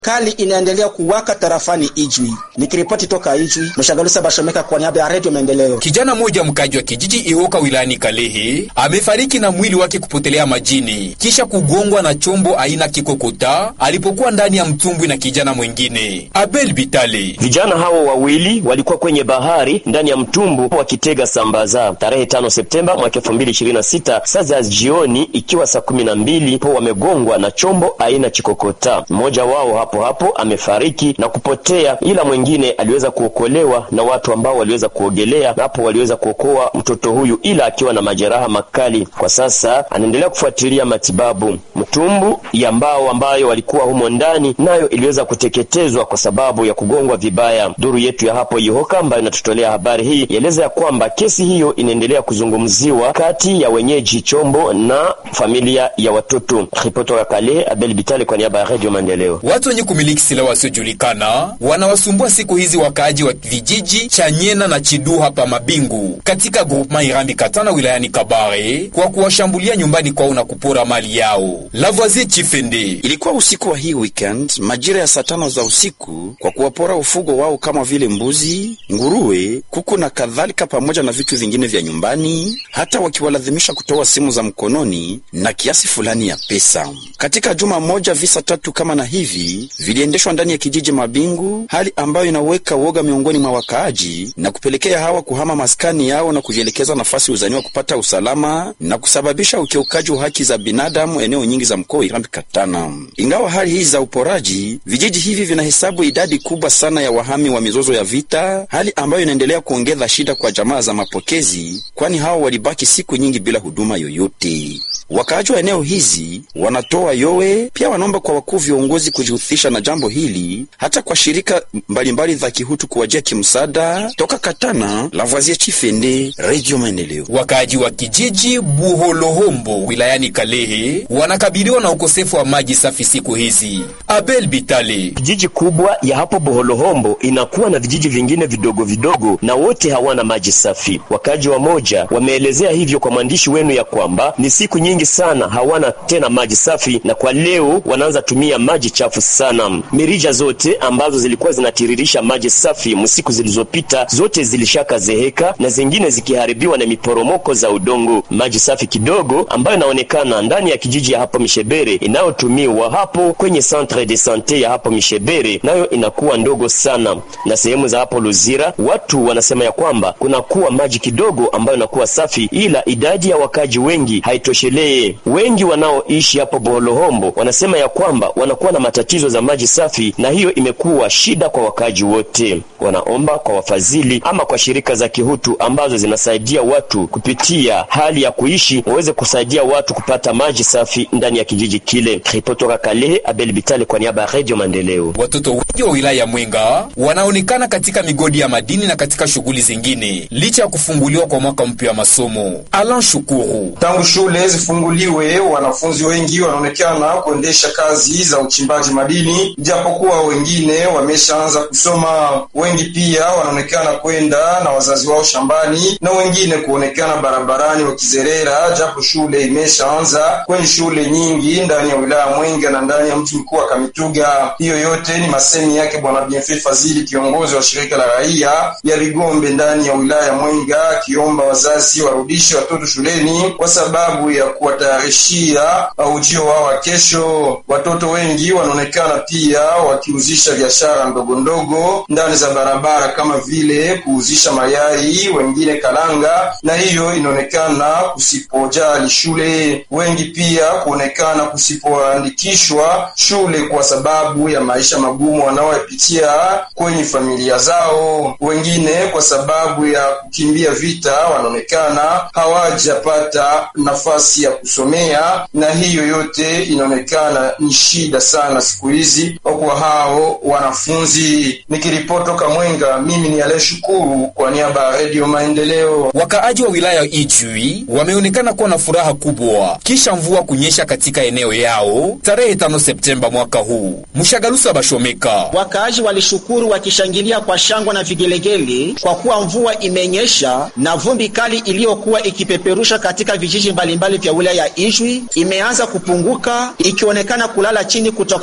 Kali inaendelea kuwaka tarafani Ijwi. Nikiripoti toka Ijwi, Mshagalusa Bashomeka kwa niaba ya Radio Maendeleo. Kijana mmoja mkaji wa kijiji Ihoka wilayani Kalehe amefariki na mwili wake kupotelea majini kisha kugongwa na chombo aina kikokota alipokuwa ndani ya mtumbwi na kijana mwingine. Abel Bitale. Vijana hao wawili walikuwa kwenye bahari ndani ya mtumbu wakitega sambaza. Tarehe 5 Septemba mwaka 2026 saa za jioni ikiwa saa 12 po wamegongwa na chombo aina kikokota. Mmoja wao hapo amefariki na kupotea, ila mwingine aliweza kuokolewa na watu ambao waliweza kuogelea, na hapo waliweza kuokoa mtoto huyu ila akiwa na majeraha makali. Kwa sasa anaendelea kufuatilia matibabu. Mtumbu ya mbao ambayo walikuwa humo ndani nayo iliweza kuteketezwa kwa sababu ya kugongwa vibaya. Duru yetu ya hapo Ihoka ambayo inatutolea habari hii yaeleza ya kwamba kesi hiyo inaendelea kuzungumziwa kati ya wenyeji chombo na familia ya watoto. Ripoti ya Kale, Abel Bitale kwa niaba ya Radio Maendeleo. Watu wenye kumiliki silaha wasiojulikana wanawasumbua siku hizi wakaaji wa vijiji cha Nyena na Chidu hapa Mabingu katika groupement Irambi Katana wilayani Kabare kwa kuwashambulia nyumbani kwao na kupora mali yao. Lavoisier Chifende. Ilikuwa usiku wa hii weekend majira ya saa 5 za usiku kwa kuwapora ufugo wao kama vile mbuzi, nguruwe, kuku na kadhalika pamoja na vitu vingine vya nyumbani, hata wakiwalazimisha kutoa simu za mkononi na kiasi fulani ya pesa. Katika juma moja visa 3 kama na hivi viliendeshwa ndani ya kijiji Mabingu, hali ambayo inaweka woga miongoni mwa wakaaji na kupelekea hawa kuhama maskani yao na kujielekeza nafasi uzaniwa kupata usalama na kusababisha ukiukaji wa haki za binadamu eneo nyingi za mkoa Irambi Katana. Ingawa hali hizi za uporaji, vijiji hivi vinahesabu idadi kubwa sana ya wahami wa mizozo ya vita, hali ambayo inaendelea kuongeza shida kwa jamaa za mapokezi, kwani hao walibaki siku nyingi bila huduma yoyote. Wakaaji wa eneo hizi wanatoa yowe, pia wanaomba kwa wakuu viongozi kujihusisha na jambo hili, hata kwa shirika mbalimbali za kihutu kuwajia kimsaada. Toka Katana, Lavoisier Chifende, Radio Maendeleo. Wakaaji wa kijiji Buholohombo wilayani Kalehe wanakabiliwa na ukosefu wa maji safi siku hizi. Abel Bitale. Kijiji kubwa ya hapo Buholohombo inakuwa na vijiji vingine vidogo vidogo na wote hawana maji safi. Wakaaji wa moja wameelezea hivyo kwa mwandishi wenu ya kwamba ni siku nyingi sana hawana tena maji safi, na kwa leo wanaanza tumia maji chafu sana. Mirija zote ambazo zilikuwa zinatiririsha maji safi msiku zilizopita zote zilishaka zeheka na zingine zikiharibiwa na miporomoko za udongo. Maji safi kidogo ambayo inaonekana ndani ya kijiji ya hapo Mishebere inayotumiwa hapo kwenye centre de santé ya hapo Mishebere nayo inakuwa ndogo sana, na sehemu za hapo Luzira watu wanasema ya kwamba kunakuwa maji kidogo ambayo inakuwa safi, ila idadi ya wakaji wengi haitoshelee. Wengi wanaoishi hapo Buholohombo wanasema ya kwamba wanakuwa na matatizo za maji safi, na hiyo imekuwa shida kwa wakaji wote. Wanaomba kwa wafadhili ama kwa shirika za kihutu ambazo zinasaidia watu kupitia hali ya kuishi waweze kusaidia watu kupata maji safi ndani ya kijiji kile. Ripotoka Kalehe, Abel Bitale kwa niaba ya Radio Maendeleo. Watoto wengi wa wilaya ya Mwenga wanaonekana katika migodi ya madini na katika shughuli zingine licha ya kufunguliwa kwa mwaka mpya wa masomo. Alan Shukuru. Tangu shule zifunguliwe, wanafunzi wengi wanaonekana kuendesha kazi za uchimbaji madini, japokuwa wengine wameshaanza kusoma. Wengi pia wanaonekana kwenda na wazazi wao shambani na wengine kuonekana barabarani wakizerera, japo shule imeshaanza kwenye shule nyingi ndani ya wilaya Mwenga na ndani ya mji mkuu wa Kamituga. Hiyo yote ni masemi yake Bwana Bienfait Fazili, kiongozi wa shirika la raia ya Rigombe ndani ya wilaya Mwenga, akiomba wazazi warudishe watoto shuleni kwa sababu ya kuwatayarishia ujio wao wa kesho. Watoto wengi wanaonekana pia wakiuzisha biashara ndogo ndogo ndani za barabara kama vile kuuzisha mayai, wengine kalanga, na hiyo inaonekana kusipojali shule. Wengi pia kuonekana kusipoandikishwa shule kwa sababu ya maisha magumu wanaoyapitia kwenye familia zao. Wengine kwa sababu ya kukimbia vita wanaonekana hawajapata nafasi ya kusomea, na hiyo yote inaonekana ni shida sana siku hizi kwa hao wanafunzi. Nikiripoti toka Mwenga, mimi ni Ale Shukuru kwa niaba ya Radio Maendeleo. Wakaaji wa wilaya Ijwi wameonekana kuwa na furaha kubwa kisha mvua kunyesha katika eneo yao tarehe 5 Septemba mwaka huu. Mshagalusa Bashomeka. Wakaaji walishukuru wakishangilia kwa shangwe na vigelegele kwa kuwa mvua imenyesha na vumbi kali iliyokuwa ikipeperusha katika vijiji mbalimbali vya wilaya ya Ijwi imeanza kupunguka, ikionekana kulala chini kutokana na mvua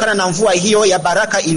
mvua hiyo ya baraka